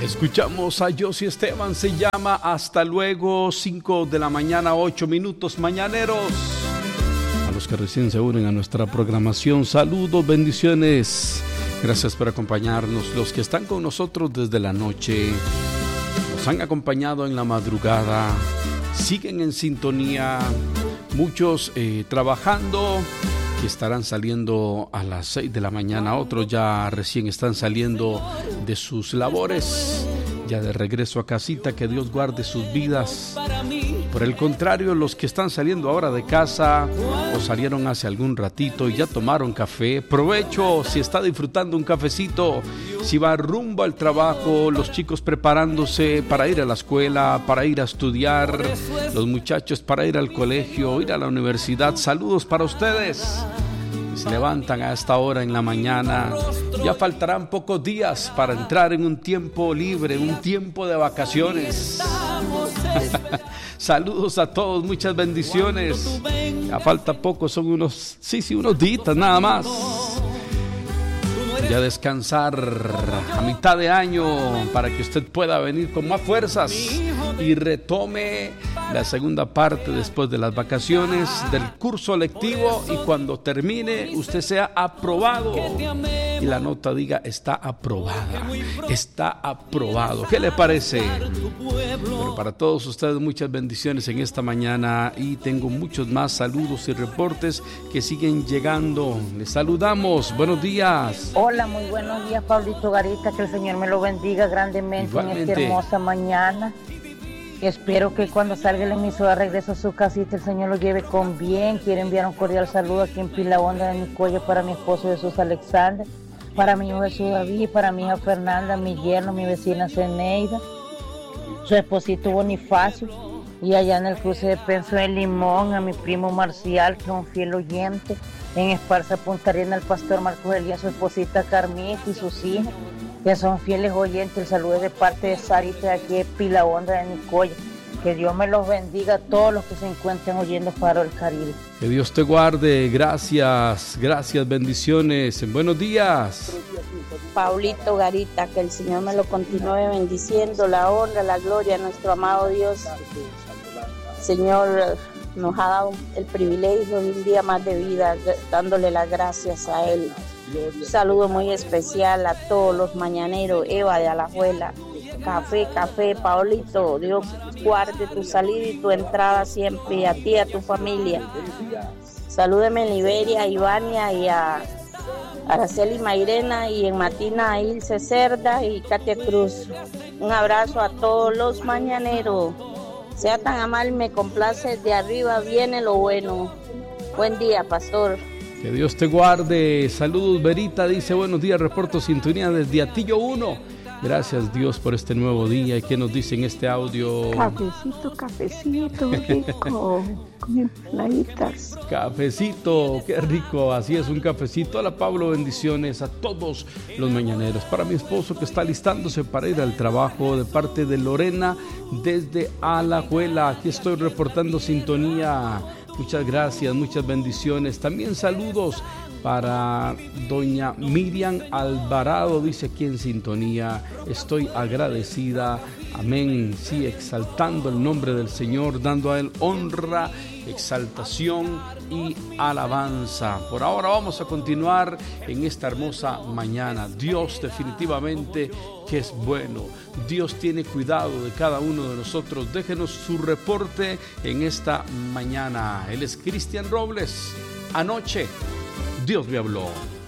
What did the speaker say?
Escuchamos a Josie Esteban, se llama Hasta Luego, 5 de la mañana, 8 minutos mañaneros. A los que recién se unen a nuestra programación, saludos, bendiciones. Gracias por acompañarnos. Los que están con nosotros desde la noche, nos han acompañado en la madrugada, siguen en sintonía, muchos trabajando, que estarán saliendo a las 6 de la mañana, otros ya recién están saliendo de sus labores, ya de regreso a casita. Que Dios guarde sus vidas. Por el contrario, los que están saliendo ahora de casa o salieron hace algún ratito y ya tomaron café, provecho si está disfrutando un cafecito. Si va rumbo al trabajo, los chicos preparándose para ir a la escuela, para ir a estudiar, los muchachos para ir al colegio, ir a la universidad, saludos para ustedes. Se levantan a esta hora en la mañana. Ya faltarán pocos días para entrar en un tiempo libre, un tiempo de vacaciones. Saludos a todos, muchas bendiciones. Ya falta poco, son unos días nada más. Ya descansar a mitad de año para que usted pueda venir con más fuerzas y retome la segunda parte después de las vacaciones del curso lectivo, y cuando termine usted sea aprobado y la nota diga está aprobada, está aprobado. ¿Qué le parece? Pero para todos ustedes muchas bendiciones en esta mañana, y tengo muchos más saludos y reportes que siguen llegando. Les saludamos, buenos días. Hola, muy buenos días, Pablito Garita, que el Señor me lo bendiga grandemente. Igualmente. En esta hermosa mañana. Espero que cuando salga el emisora regreso a su casita, el Señor lo lleve con bien. Quiero enviar un cordial saludo aquí en Pila Honda de Nicoya para mi esposo Jesús Alexander, para mi hijo Jesús David, para mi hija Fernanda, mi yerno, mi vecina Zeneida, su esposito Bonifacio, y allá en el cruce de Penso de Limón a mi primo Marcial, que es un fiel oyente, en Esparza Punta Arenas el pastor Marcos Elías, su esposita Carmita y sus hijas, que son fieles oyentes. El saludo es de parte de Sarita de aquí de Pila Honda de Nicoya. Que Dios me los bendiga a todos los que se encuentren oyendo Faro del Caribe. Que Dios te guarde, gracias, bendiciones, buenos días. Paulito Garita, que el Señor me lo continúe bendiciendo, la honra, la gloria a nuestro amado Dios. Señor nos ha dado el privilegio de un día más de vida, dándole las gracias a Él. Un saludo muy especial a todos los mañaneros, Eva de Alajuela. Café, Paulito, Dios guarde tu salida y tu entrada siempre, y a ti y a tu familia. Salúdeme en Liberia, a Ivania y a Araceli Mairena, y en Matina a Ilse Cerda y Katia Cruz. Un abrazo a todos los mañaneros. Sea tan amable, me complace, de arriba viene lo bueno. Buen día, pastor. Que Dios te guarde. Saludos, Verita, dice buenos días, reporto sintonía desde Atillo 1. Gracias Dios por este nuevo día. ¿Y qué nos dice en este audio? Cafecito rico, con empanaditas. Cafecito, qué rico, así es, un cafecito. Hola Pablo, bendiciones a todos los mañaneros. Para mi esposo que está alistándose para ir al trabajo, de parte de Lorena desde Alajuela. Aquí estoy reportando sintonía. Muchas gracias, muchas bendiciones. También saludos para doña Miriam Alvarado, dice aquí en sintonía, estoy agradecida, amén, sí, exaltando el nombre del Señor, dando a Él honra, exaltación y alabanza. Por ahora vamos a continuar en esta hermosa mañana. Dios definitivamente que es bueno, Dios tiene cuidado de cada uno de nosotros. Déjenos su reporte en esta mañana. Él es Cristian Robles. Anoche Dios me habló.